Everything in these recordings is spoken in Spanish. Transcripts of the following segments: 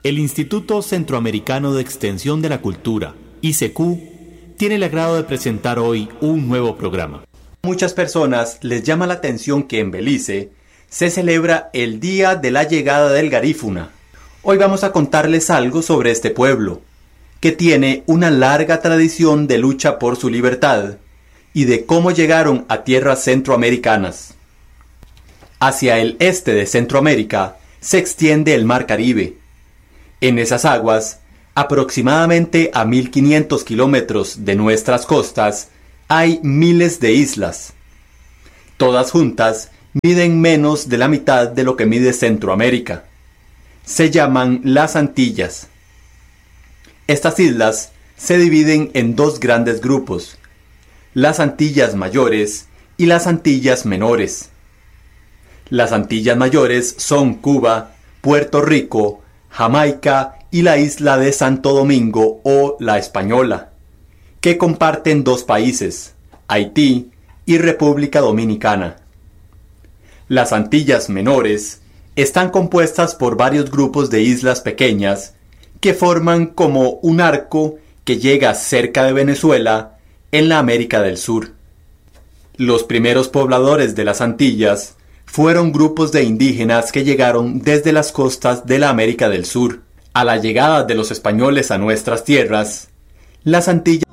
El Instituto Centroamericano de Extensión de la Cultura, ICQ, tiene el agrado de presentar hoy un nuevo programa. A muchas personas les llama la atención que en Belice se celebra el Día de la Llegada del Garífuna. Hoy vamos a contarles algo sobre este pueblo, que tiene una larga tradición de lucha por su libertad y de cómo llegaron a tierras centroamericanas. Hacia el este de Centroamérica se extiende el Mar Caribe. En esas aguas, aproximadamente a 1500 kilómetros de nuestras costas, hay miles de islas. Todas juntas miden menos de la mitad de lo que mide Centroamérica. Se llaman las Antillas. Estas islas se dividen en dos grandes grupos, las Antillas Mayores y las Antillas Menores. Las Antillas Mayores son Cuba, Puerto Rico, Jamaica y la isla de Santo Domingo o La Española, que comparten dos países, Haití y República Dominicana. Las Antillas Menores están compuestas por varios grupos de islas pequeñas que forman como un arco que llega cerca de Venezuela en la América del Sur. Los primeros pobladores de las Antillas fueron grupos de indígenas que llegaron desde las costas de la América del Sur. A la llegada de los españoles a nuestras tierras, las Antillas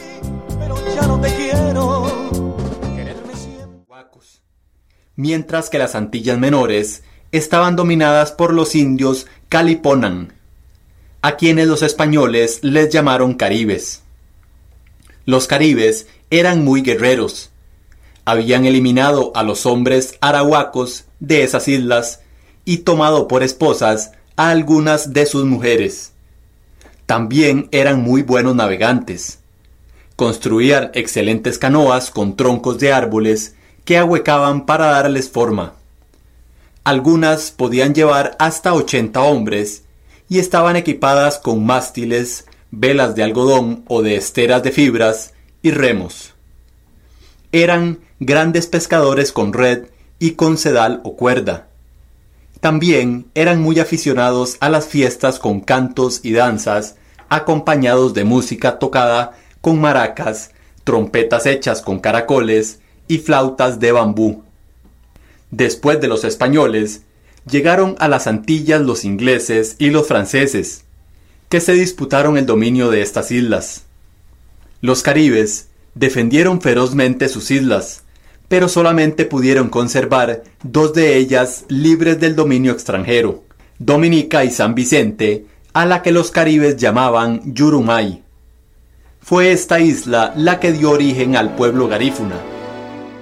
mientras que las Antillas Menores estaban dominadas por los indios Caliponan, a quienes los españoles les llamaron caribes. Los caribes eran muy guerreros. Habían eliminado a los hombres arahuacos de esas islas y tomado por esposas a algunas de sus mujeres. También eran muy buenos navegantes. Construían excelentes canoas con troncos de árboles que ahuecaban para darles forma. Algunas podían llevar hasta 80 hombres y estaban equipadas con mástiles, velas de algodón o de esteras de fibras y remos. Eran grandes pescadores con red y con sedal o cuerda. También eran muy aficionados a las fiestas con cantos y danzas, acompañados de música tocada con maracas, trompetas hechas con caracoles y flautas de bambú. Después de los españoles, llegaron a las Antillas los ingleses y los franceses, que se disputaron el dominio de estas islas. Los caribes defendieron ferozmente sus islas, pero solamente pudieron conservar dos de ellas libres del dominio extranjero, Dominica y San Vicente, a la que los caribes llamaban Yurumay. Fue esta isla la que dio origen al pueblo garífuna,